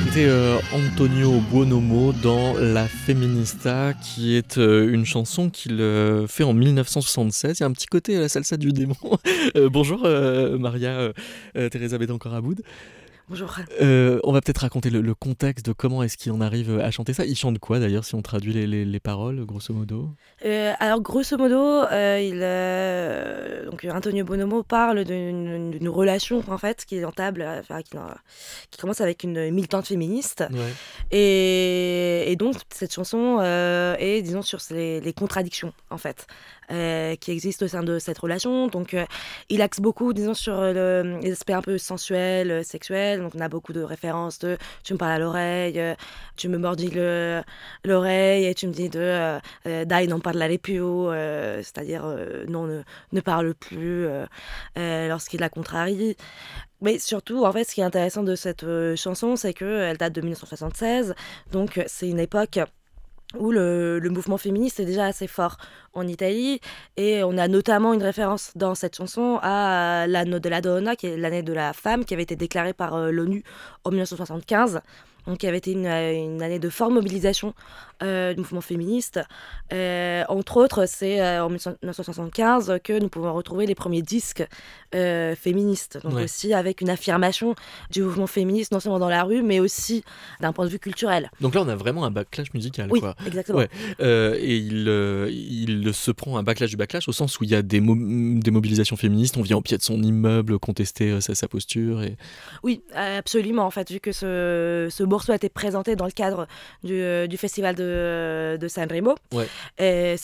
Écoutez, Antonio Buonomo dans La Feminista, qui est une chanson qu'il fait en 1976. Il y a un petit côté la salsa du démon. Bonjour Maria Teresa Betancourt-Aboud. Bonjour. On va peut-être raconter le contexte de comment est-ce qu'il en arrive à chanter ça. Il chante quoi d'ailleurs, si on traduit les paroles, grosso modo? Alors, grosso modo, donc Antonio Bonomo parle d'une relation en fait qu'il entable, qui commence avec une militante féministe, Ouais. et donc cette chanson est, disons, sur les contradictions en fait qui existent au sein de cette relation. Donc, il axe beaucoup, disons, sur les aspects un peu sensuels, sexuels. Donc, on a beaucoup de références de tu me parles à l'oreille, tu me mordis l'oreille et tu me dis dai non parlare più, c'est-à-dire non, ne parle plus lorsqu'il la contrarie. Mais surtout, en fait, ce qui est intéressant de cette chanson, c'est qu'elle date de 1976, donc c'est une époque où le mouvement féministe est déjà assez fort en Italie, et on a notamment une référence dans cette chanson à l'anno della donna, qui est l'année de la femme, qui avait été déclarée par l'ONU en 1975. Donc, qui avait été une année de forte mobilisation du mouvement féministe. Entre autres, c'est en 1975 que nous pouvons retrouver les premiers disques féministes. Donc, Ouais. aussi avec une affirmation du mouvement féministe, non seulement dans la rue, mais aussi d'un point de vue culturel. Donc là, on a vraiment un backlash musical, Oui, quoi. exactement. Ouais. Et il se prend un backlash du backlash, au sens où il y a des mobilisations féministes. On vient au pied de son immeuble contester sa posture. Oui, absolument. En fait, vu que ce morceau a été présenté dans le cadre du festival de Sanremo, Ouais. c'est